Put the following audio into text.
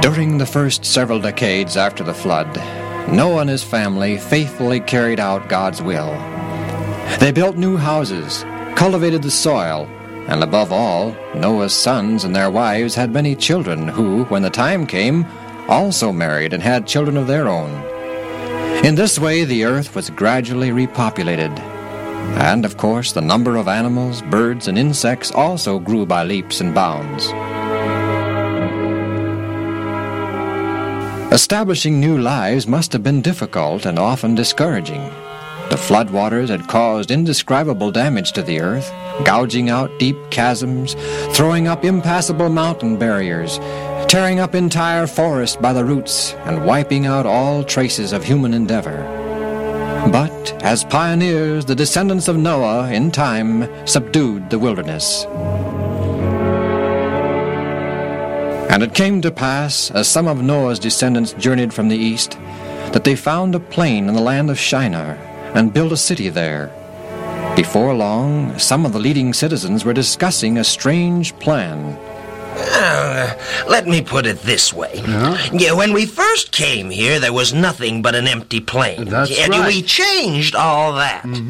During the first several decades after the flood, Noah and his family faithfully carried out God's will. They built new houses, cultivated the soil, and above all, Noah's sons and their wives had many children who, when the time came, also married and had children of their own. In this way, the earth was gradually repopulated. And, of course, the number of animals, birds, and insects also grew by leaps and bounds. Establishing new lives must have been difficult and often discouraging. The floodwaters had caused indescribable damage to the earth, gouging out deep chasms, throwing up impassable mountain barriers, tearing up entire forests by the roots, and wiping out all traces of human endeavor. But, as pioneers, the descendants of Noah, in time, subdued the wilderness. And it came to pass, as some of Noah's descendants journeyed from the east, that they found a plain in the land of Shinar, and built a city there. Before long, some of the leading citizens were discussing a strange plan. Let me put it this way. Yeah, when we first came here, there was nothing but an empty plain. That's right. We changed all that.